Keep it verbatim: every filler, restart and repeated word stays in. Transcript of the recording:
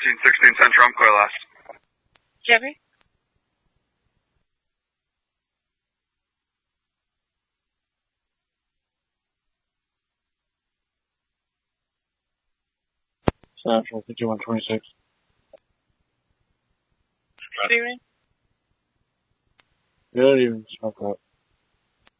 seventeen sixteen Central, I'm clear last. Jeffrey? Central, fifty-one twenty-six. Steven? Good evening, smoke up.